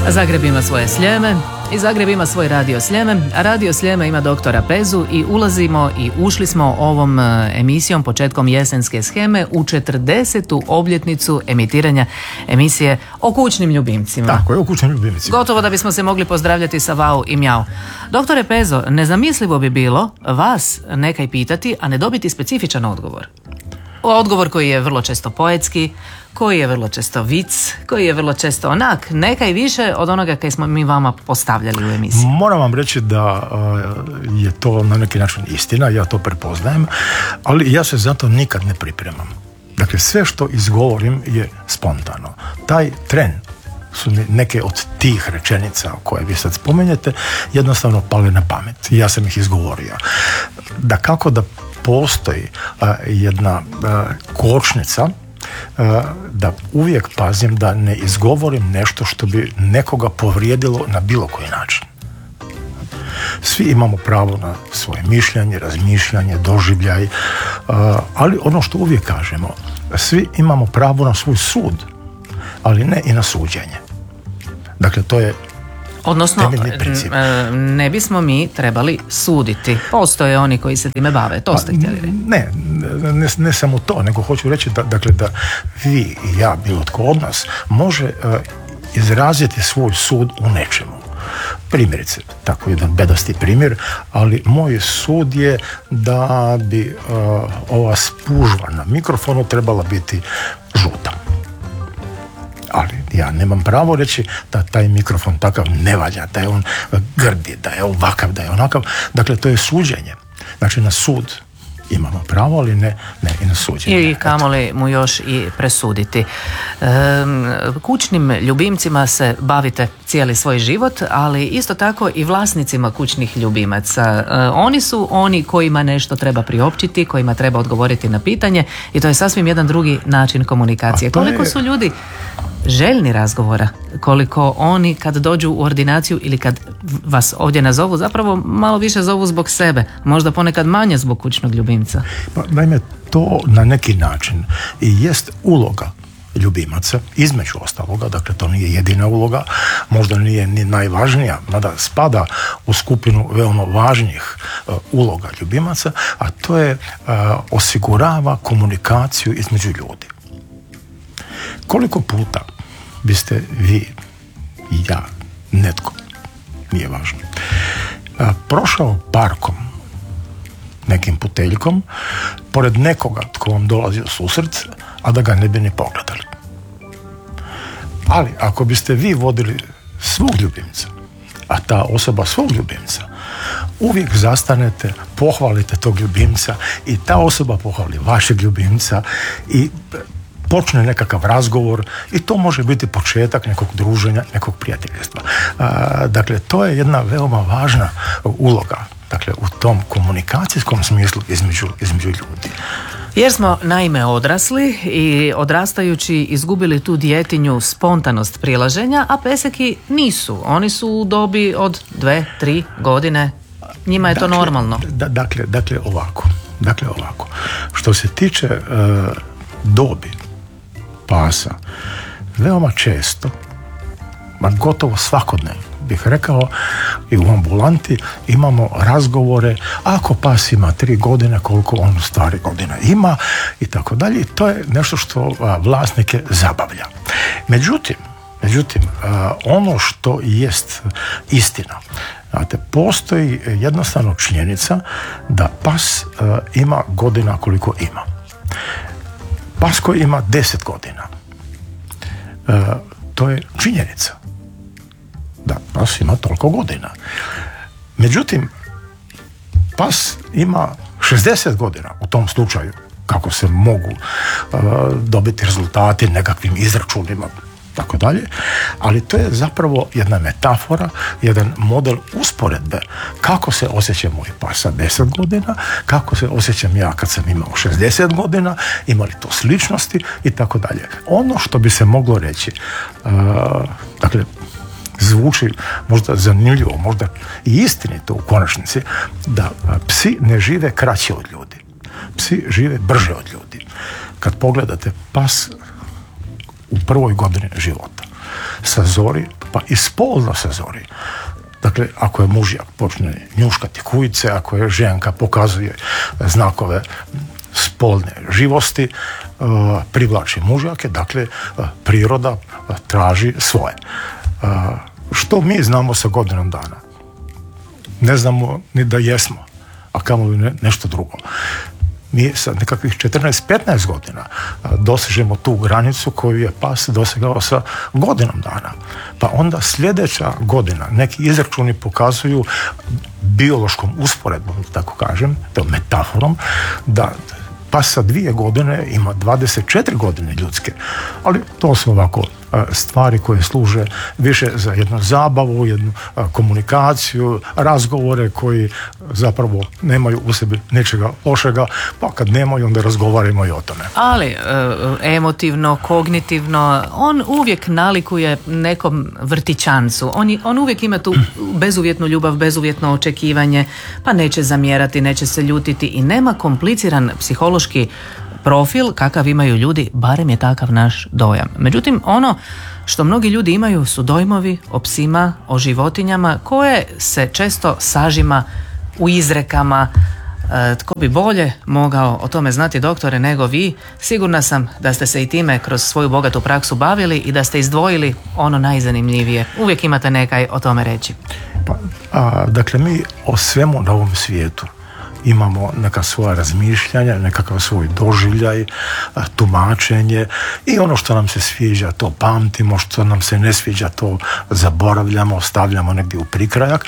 Zagreb ima svoje Sljeme i Zagreb ima svoj Radio Sljeme, a Radio Sljeme ima doktora Pezu i ušli smo ovom emisijom početkom jesenske sheme u 40. obljetnicu emitiranja emisije o kućnim ljubimcima. Tako je, o kućnim ljubimcima. Gotovo da bismo se mogli pozdravljati sa vau i mjau. Doktore Pezo, nezamislivo bi bilo vas nekaj pitati, a ne dobiti specifičan odgovor. Odgovor koji je vrlo često poetski, koji je vrlo često vic, koji je vrlo često onak, nekaj više od onoga kaj smo mi vama postavljali u emisiji. Moram vam reći da je to na neki način istina, ja to prepoznajem, ali ja se zato nikad ne pripremam. Dakle, sve što izgovorim je spontano. Taj tren su mi neke od tih rečenica koje vi sad spomenjete jednostavno pale na pamet. Ja sam ih izgovorio. Da kako da postoji jedna kočnica, da uvijek pazim da ne izgovorim nešto što bi nekoga povrijedilo na bilo koji način. Svi imamo pravo na svoje mišljenje, razmišljanje, doživljaj, ali ono što uvijek kažemo, svi imamo pravo na svoj sud, ali ne i na suđenje. Dakle, to je odnosno, ne bismo mi trebali suditi. Postoje oni koji se time bave, to ste htjeli reći. Ne samo to, nego hoću reći da vi i ja, bilo tko od nas, može izraziti svoj sud u nečemu. Primjerice, tako jedan bedasti primjer, ali moj sud je da bi ova spužva na mikrofonu trebala biti žuta. Ali ja nemam pravo reći da taj mikrofon takav ne valja, da je on grdi, da je ovakav, da je onakav. Dakle, to je suđenje. Znači, na sud imamo pravo, ali ne i na suđenje. I kamoli mu još i presuditi. Kućnim ljubimcima se bavite cijeli svoj život, ali isto tako i vlasnicima kućnih ljubimaca. Oni su oni kojima nešto treba priopćiti, kojima treba odgovoriti na pitanje i to je sasvim jedan drugi način komunikacije. Koliko su ljudi željni razgovora, koliko oni kad dođu u ordinaciju ili kad vas ovdje nazovu, zapravo malo više zovu zbog sebe, možda ponekad manje zbog kućnog ljubimca. Pa, naime, to na neki način i jest uloga ljubimaca, između ostaloga, dakle to nije jedina uloga, možda nije ni najvažnija, mada spada u skupinu veoma važnijih uloga ljubimaca, a to je osigurava komunikaciju između ljudi. Koliko puta biste vi i ja, netko, nije važno, prošao parkom, nekim puteljkom, pored nekoga tko vam dolazi u susret, a da ga ne bi ni pogledali. Ali ako biste vi vodili svog ljubimca, a ta osoba svog ljubimca, uvijek zastanete, pohvalite tog ljubimca i ta osoba pohvali vašeg ljubimca i počne nekakav razgovor i to može biti početak nekog druženja, nekog prijateljstva. Dakle, to je jedna veoma važna uloga, dakle, u tom komunikacijskom smislu između ljudi. Jer smo naime odrasli i odrastajući izgubili tu djetinju spontanost prilaženja, a peseki nisu. Oni su u dobi od 2-3 godine. Njima je to normalno. Dakle, ovako. Što se tiče dobi pasa, veoma često, gotovo svakodnevno, bih rekao, i u ambulanti imamo razgovore ako pas ima 3 godine, koliko on u stvari godina ima i tako dalje. I to je nešto što vlasnike zabavlja. Međutim, ono što jest istina, znate, postoji jednostavno činjenica da pas ima godina koliko ima. Pas koji ima 10 godina, to je činjenica da pas ima toliko godina. Međutim, pas ima 60 godina u tom slučaju, kako se mogu dobiti rezultati nekakvim izračunima, tako dalje, ali to je zapravo jedna metafora, jedan model usporedbe kako se osjeća moj pas sa 10 godina, kako se osjećam ja kad sam imao 60 godina, ima li to sličnosti i tako dalje. Ono što bi se moglo reći, dakle, zvuči možda zanimljivo, možda i istinito u konačnici, da psi ne žive kraće od ljudi. Psi žive brže od ljudi. Kad pogledate pas u prvoj godini života, sa zori pa i spolno se zori. Dakle, ako je mužjak počne njuškati kujice, ako je ženka pokazuje znakove spolne živosti, privlači mužjake, dakle, priroda traži svoje. Što mi znamo sa godinom dana? Ne znamo ni da jesmo, a kamoli nešto drugo. Mi sa nekakvih 14-15 godina dosežemo tu granicu koju je pas dosegao sa godinom dana. Pa onda sljedeća godina, neki izračuni pokazuju biološkom usporedbom, da tako kažem, to metaforom, da pas sa 2 godine ima 24 godine ljudske. Ali to su ovako stvari koje služe više za jednu zabavu, jednu komunikaciju, razgovore koji zapravo nemaju u sebi nečega lošega, pa kad nemaju onda razgovaramo i o tome. Ali emotivno, kognitivno, on uvijek nalikuje nekom vrtićancu. On uvijek ima tu bezuvjetnu ljubav, bezuvjetno očekivanje, pa neće zamjerati, neće se ljutiti i nema kompliciran psihološki profil kakav imaju ljudi, barem je takav naš dojam. Međutim, ono što mnogi ljudi imaju su dojmovi o psima, o životinjama koje se često sažima u izrekama. Tko bi bolje mogao o tome znati, doktore, nego vi? Sigurna sam da ste se i time kroz svoju bogatu praksu bavili i da ste izdvojili ono najzanimljivije. Uvijek imate nekaj o tome reći. Dakle, mi o svemu na ovom svijetu imamo neka svoja razmišljanja, nekakav svoj doživljaj, tumačenje i ono što nam se sviđa to pamtimo, što nam se ne sviđa to zaboravljamo, stavljamo negdje u prikrajak,